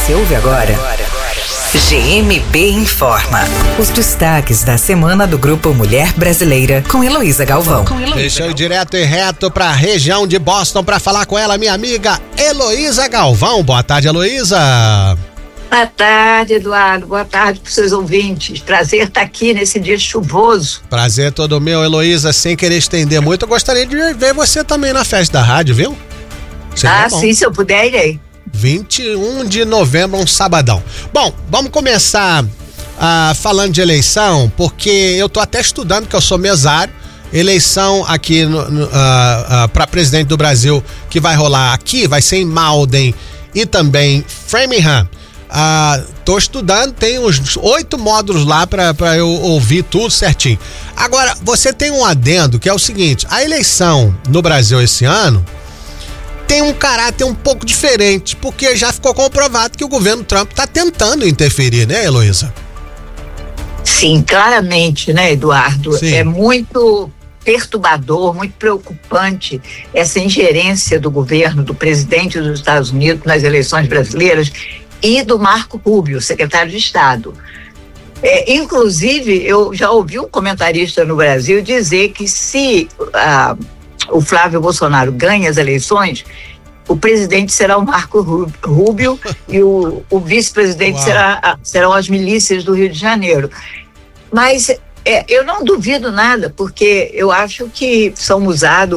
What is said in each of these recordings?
Você ouve agora GMB Informa. Os destaques da semana do Grupo Mulher Brasileira com Heloísa Galvão. Deixa eu ir direto e reto para a região de Boston para falar com ela, minha amiga Heloísa Galvão. Boa tarde, Heloísa. Boa tarde, Eduardo. Boa tarde para os seus ouvintes. Prazer estar aqui nesse dia chuvoso. Prazer todo meu, Heloísa. Sem querer estender muito, eu gostaria de ver você também na festa da rádio, viu? Sim, se eu puder, irei. 21 de novembro, um sabadão. Bom, vamos começar falando de eleição, porque eu tô até estudando, que eu sou mesário. Eleição aqui para presidente do Brasil, que vai rolar aqui, vai ser em Malden e também Framingham. Tô estudando, tem uns 8 módulos lá para eu ouvir tudo certinho. Agora, você tem um adendo que é o seguinte: a eleição no Brasil esse ano tem um caráter um pouco diferente, porque já ficou comprovado que o governo Trump está tentando interferir, né, Heloísa? Sim, claramente, né, Eduardo? Sim. É muito perturbador, muito preocupante essa ingerência do governo, do presidente dos Estados Unidos nas eleições brasileiras e do Marco Rubio, secretário de Estado. Inclusive, eu já ouvi um comentarista no Brasil dizer que se o Flávio Bolsonaro ganha as eleições, o presidente será o Marco Rubio e o vice-presidente serão as milícias do Rio de Janeiro. Mas eu não duvido nada, porque eu acho que são usados,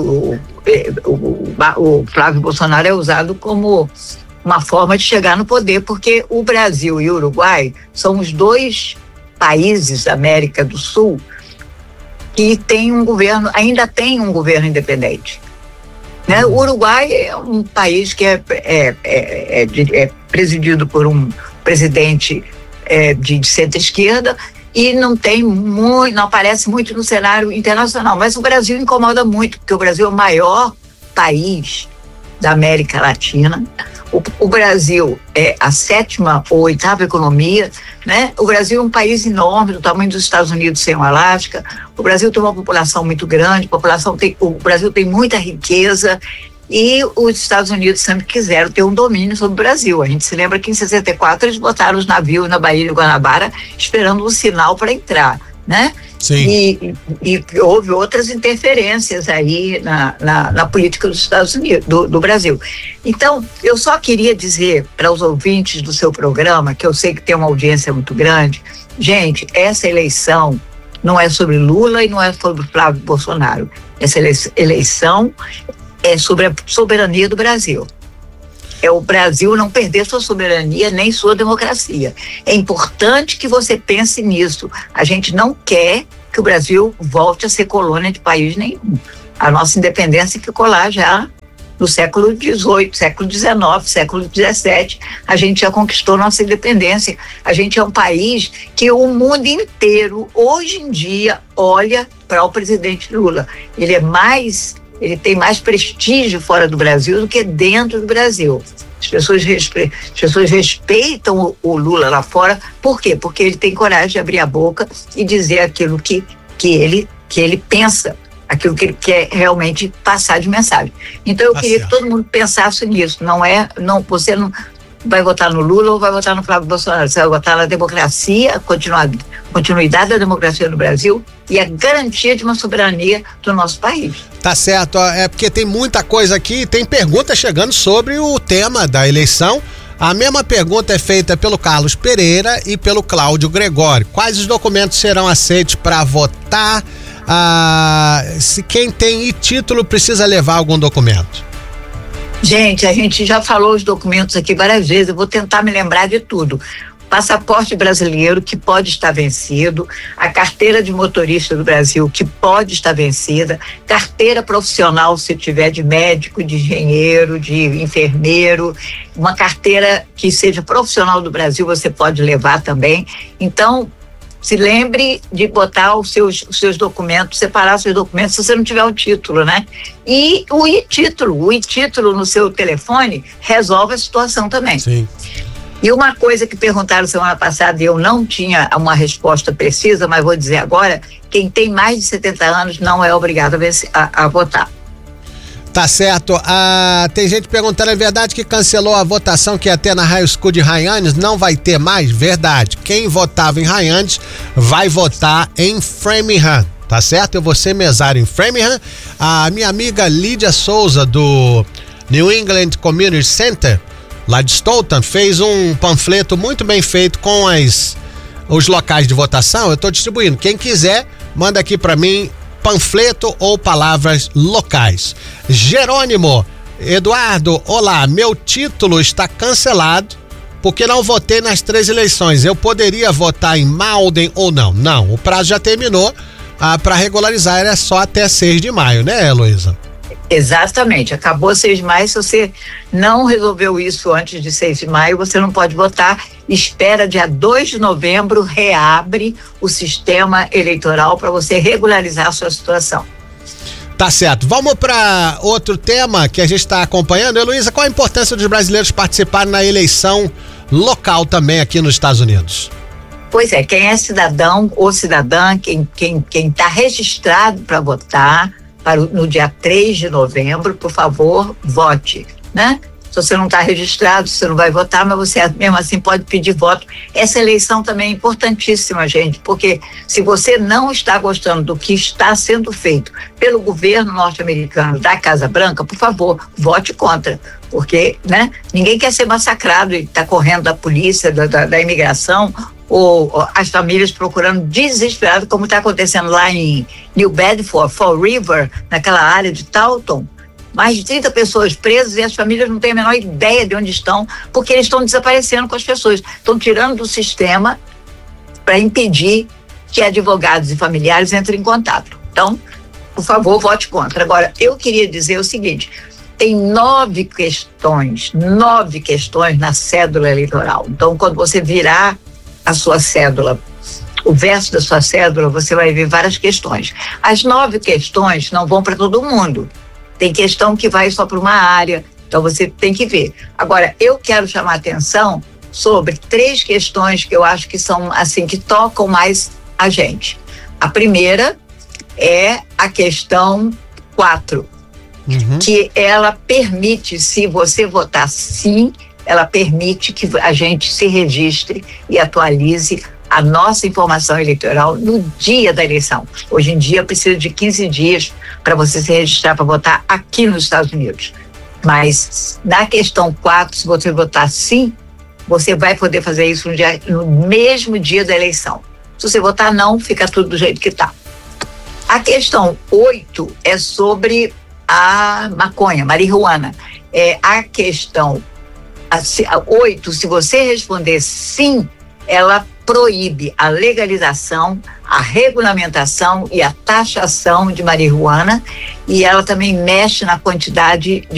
o Flávio Bolsonaro é usado como uma forma de chegar no poder, porque o Brasil e o Uruguai são os 2 países da América do Sul que ainda tem um governo independente. Né? O Uruguai é um país que é presidido por um presidente de centro-esquerda e não aparece muito no cenário internacional. Mas o Brasil incomoda muito, porque o Brasil é o maior país da América Latina. O Brasil é a 7ª ou 8ª economia, né? O Brasil é um país enorme, do tamanho dos Estados Unidos sem o Alasca. O Brasil tem uma população muito grande, o Brasil tem muita riqueza e os Estados Unidos sempre quiseram ter um domínio sobre o Brasil. A gente se lembra que em 64 eles botaram os navios na Baía de Guanabara esperando um sinal para entrar, né? Sim. E houve outras interferências aí na política dos Estados Unidos, do Brasil. Então, eu só queria dizer para os ouvintes do seu programa, que eu sei que tem uma audiência muito grande, gente, essa eleição não é sobre Lula e não é sobre Flávio Bolsonaro. Essa eleição é sobre a soberania do Brasil. É o Brasil não perder sua soberania nem sua democracia. É importante que você pense nisso. A gente não quer que o Brasil volte a ser colônia de país nenhum. A nossa independência ficou lá já no século XVIII, século XIX, século XVII. A gente já conquistou nossa independência. A gente é um país que o mundo inteiro, hoje em dia, olha para o presidente Lula. Ele tem mais prestígio fora do Brasil do que dentro do Brasil. As pessoas respeitam o Lula lá fora. Por quê? Porque ele tem coragem de abrir a boca e dizer aquilo que ele pensa, aquilo que ele quer realmente passar de mensagem. Então eu queria que todo mundo pensasse nisso. Você não vai votar no Lula ou vai votar no Flávio Bolsonaro. Você vai votar na democracia, continuidade da democracia no Brasil e a garantia de uma soberania do nosso país. Tá certo, é porque tem muita coisa aqui, tem perguntas chegando sobre o tema da eleição. A mesma pergunta é feita pelo Carlos Pereira e pelo Cláudio Gregório. Quais os documentos serão aceitos para votar? Se quem tem título precisa levar algum documento? Gente, a gente já falou os documentos aqui várias vezes, eu vou tentar me lembrar de tudo. Passaporte brasileiro, que pode estar vencido, a carteira de motorista do Brasil, que pode estar vencida, carteira profissional, se tiver, de médico, de engenheiro, de enfermeiro, uma carteira que seja profissional do Brasil, você pode levar também. Então, se lembre de botar os seus documentos, separar os seus documentos, se você não tiver o título, né? E o e-título no seu telefone resolve a situação também. Sim. E uma coisa que perguntaram semana passada e eu não tinha uma resposta precisa, mas vou dizer agora, quem tem mais de 70 anos não é obrigado a votar. Tá certo. Tem gente perguntando, é verdade que cancelou a votação que ia ter na High School de Hyannis? Não vai ter mais? Verdade. Quem votava em Hyannis vai votar em Framingham, tá certo? Eu vou ser mesário em Framingham. A minha amiga Lídia Souza, do New England Community Center, lá de Stoughton, fez um panfleto muito bem feito com os locais de votação. Eu tô distribuindo. Quem quiser, manda aqui pra mim panfleto ou palavras locais. Jerônimo, Eduardo, olá, meu título está cancelado porque não votei nas 3 eleições. Eu poderia votar em Malden ou não? Não, o prazo já terminou. Para regularizar é só até 6 de maio, né, Heloísa? Exatamente, acabou 6 de maio. Se você não resolveu isso antes de 6 de maio, você não pode votar. Espera dia 2 de novembro, reabre o sistema eleitoral para você regularizar a sua situação. Tá certo. Vamos para outro tema que a gente está acompanhando. Heloísa, qual a importância dos brasileiros participarem na eleição local também aqui nos Estados Unidos? Pois é, quem é cidadão ou cidadã, quem está registrado para votar no dia 3 de novembro, por favor, vote, né? Se você não está registrado, você não vai votar, mas você mesmo assim pode pedir voto. Essa eleição também é importantíssima, gente, porque se você não está gostando do que está sendo feito pelo governo norte-americano da Casa Branca, por favor, vote contra, porque, né, ninguém quer ser massacrado e está correndo da polícia, da imigração, ou as famílias procurando desesperado, como está acontecendo lá em New Bedford, Fall River, naquela área de Taunton. Mais de 30 pessoas presas e as famílias não têm a menor ideia de onde estão, porque eles estão desaparecendo com as pessoas. Estão tirando do sistema para impedir que advogados e familiares entrem em contato. Então, por favor, vote contra. Agora, eu queria dizer o seguinte: tem 9 questões na cédula eleitoral. Então, quando você virar a sua cédula, o verso da sua cédula, você vai ver várias questões. As 9 questões não vão para todo mundo. Tem questão que vai só para uma área, então você tem que ver. Agora, eu quero chamar a atenção sobre 3 questões que eu acho que são, assim, que tocam mais a gente. A primeira é a questão 4, que ela permite, se você votar sim, ela permite que a gente se registre e atualize a nossa informação eleitoral no dia da eleição. Hoje em dia precisa de 15 dias para você se registrar para votar aqui nos Estados Unidos. Mas na questão 4, se você votar sim, você vai poder fazer isso no mesmo dia da eleição. Se você votar não, fica tudo do jeito que está. A questão 8 é sobre a maconha, marihuana. A questão 8, se você responder sim, ela proíbe a legalização, a regulamentação e a taxação de marihuana, e ela também mexe na quantidade de